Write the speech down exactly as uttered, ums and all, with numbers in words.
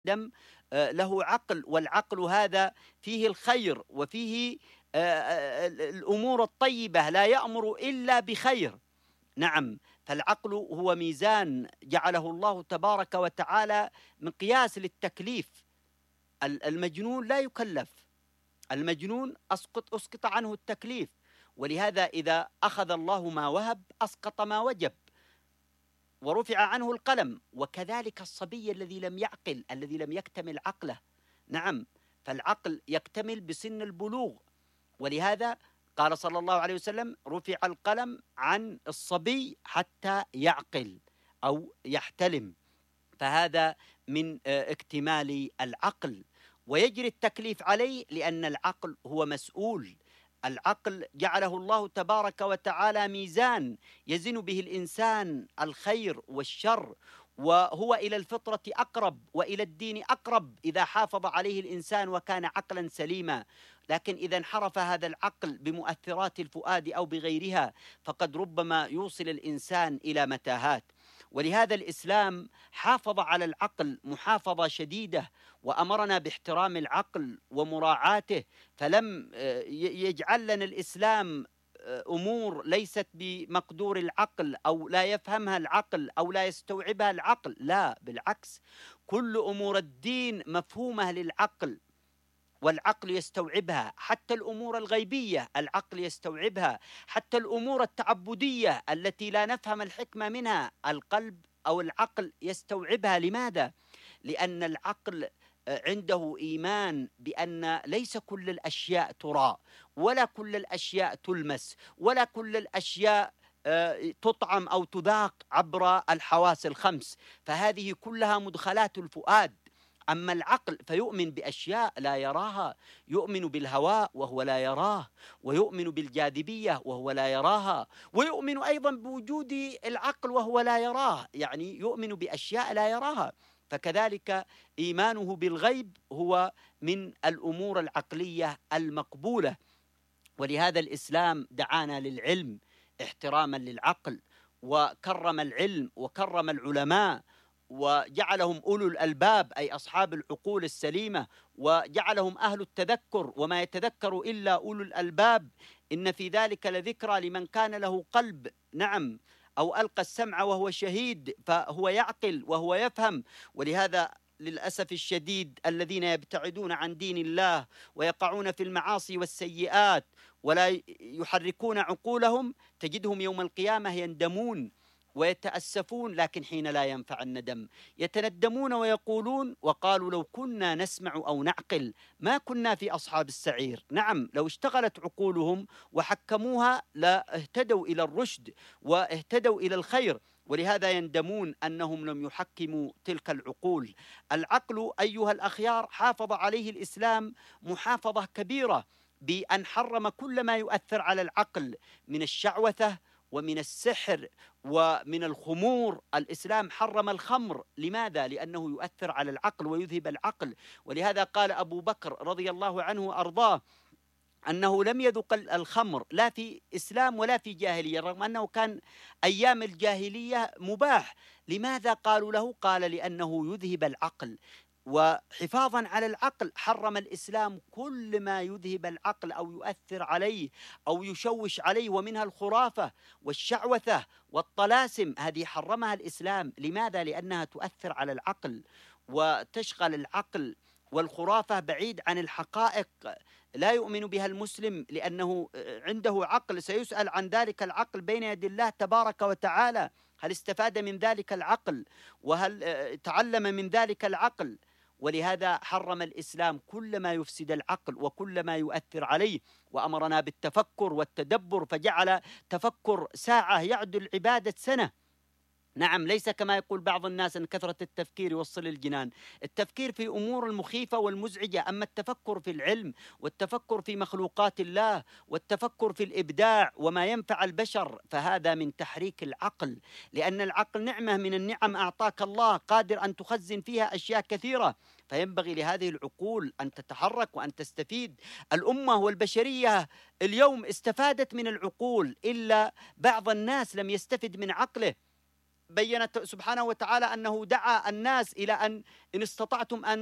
آدم آه، له عقل، والعقل هذا فيه الخير وفيه آه، آه، الأمور الطيبة، لا يأمر إلا بخير. نعم، فالعقل هو ميزان جعله الله تبارك وتعالى مقياس للتكليف. ال- المجنون لا يكلف، المجنون أسقط أسقط عنه التكليف، ولهذا إذا أخذ الله ما وهب أسقط ما وجب ورفع عنه القلم. وكذلك الصبي الذي لم يعقل، الذي لم يكتمل عقله. نعم، فالعقل يكتمل بسن البلوغ، ولهذا قال صلى الله عليه وسلم: رفع القلم عن الصبي حتى يعقل أو يحتلم. فهذا من آه، اكتمال العقل، ويجري التكليف عليه لأن العقل هو مسؤول. العقل جعله الله تبارك وتعالى ميزان يزن به الإنسان الخير والشر، وهو إلى الفطرة أقرب وإلى الدين أقرب إذا حافظ عليه الإنسان وكان عقلا سليما. لكن إذا انحرف هذا العقل بمؤثرات الفؤاد أو بغيرها فقد ربما يوصل الإنسان إلى متاهات. ولهذا الإسلام حافظ على العقل محافظة شديدة، وأمرنا باحترام العقل ومراعاته، فلم آه، يجعل لنا الإسلام آه، أمور ليست بمقدور العقل أو لا يفهمها العقل أو لا يستوعبها العقل. لا، بالعكس، كل أمور الدين مفهومة للعقل والعقل يستوعبها، حتى الأمور الغيبية العقل يستوعبها، حتى الأمور التعبدية التي لا نفهم الحكمة منها القلب أو العقل يستوعبها. لماذا؟ لأن العقل عنده إيمان بأن ليس كل الأشياء ترى، ولا كل الأشياء تلمس، ولا كل الأشياء آه، تطعم أو تذاق عبر الحواس الخمس، فهذه كلها مدخلات الفؤاد. أما العقل فيؤمن بأشياء لا يراها، يؤمن بالهواء وهو لا يراه، ويؤمن بالجاذبية وهو لا يراها، ويؤمن أيضا بوجود العقل وهو لا يراه، يعني يؤمن بأشياء لا يراها. فكذلك إيمانه بالغيب هو من الأمور العقلية المقبولة. ولهذا الإسلام دعانا للعلم احتراما للعقل، وكرم العلم وكرم العلماء، وجعلهم أولو الألباب أي أصحاب العقول السليمة، وجعلهم أهل التذكر، وما يتذكر إلا أولو الألباب. إن في ذلك لذكرى لمن كان له قلب. نعم، أو ألقى السمع وهو شهيد، فهو يعقل وهو يفهم. ولهذا للأسف الشديد الذين يبتعدون عن دين الله ويقعون في المعاصي والسيئات ولا يحركون عقولهم تجدهم يوم القيامة يندمون ويتأسفون، لكن حين لا ينفع الندم يتندمون ويقولون: وقالوا لو كنا نسمع أو نعقل ما كنا في أصحاب السعير. نعم، لو اشتغلت عقولهم وحكموها لاهتدوا إلى الرشد واهتدوا إلى الخير، ولهذا يندمون أنهم لم يحكموا تلك العقول. العقل أيها الأخيار حافظ عليه الإسلام محافظة كبيرة بأن حرم كل ما يؤثر على العقل من الشعوذة ومن السحر ومن الخمور. الإسلام حرم الخمر. لماذا؟ لأنه يؤثر على العقل ويذهب العقل. ولهذا قال أبو بكر رضي الله عنه وأرضاه أنه لم يذق الخمر لا في إسلام ولا في جاهلية، رغم أنه كان أيام الجاهلية مباح. لماذا قالوا له؟ قال: لأنه يذهب العقل. وحفاظا على العقل حرم الإسلام كل ما يذهب العقل أو يؤثر عليه أو يشوش عليه، ومنها الخرافة والشعوذة والطلاسم، هذه حرمها الإسلام. لماذا؟ لأنها تؤثر على العقل وتشغل العقل. والخرافة بعيد عن الحقائق لا يؤمن بها المسلم، لأنه عنده عقل سيسأل عن ذلك العقل بين يدي الله تبارك وتعالى: هل استفاد من ذلك العقل؟ وهل تعلم من ذلك العقل؟ ولهذا حرم الإسلام كل ما يفسد العقل وكل ما يؤثر عليه، وأمرنا بالتفكر والتدبر، فجعل تفكر ساعة يعدل عبادة سنة. نعم، ليس كما يقول بعض الناس أن كثرة التفكير يوصل الجنان. التفكير في أمور المخيفة والمزعجة، أما التفكر في العلم والتفكر في مخلوقات الله والتفكر في الإبداع وما ينفع البشر فهذا من تحريك العقل، لأن العقل نعمة من النعم أعطاك الله قادر أن تخزن فيها أشياء كثيرة، فينبغي لهذه العقول أن تتحرك وأن تستفيد. الأمة والبشرية اليوم استفادت من العقول، إلا بعض الناس لم يستفد من عقله. بين سبحانه وتعالى أنه دعا الناس إلى أن إن استطعتم أن